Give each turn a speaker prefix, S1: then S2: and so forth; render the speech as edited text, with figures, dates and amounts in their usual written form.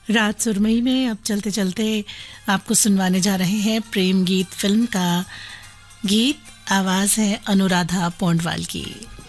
S1: रात सुरमई में अब चलते चलते आपको सुनवाने जा रहे हैं प्रेम गीत फिल्म का गीत। आवाज है अनुराधा पौंडवाल की।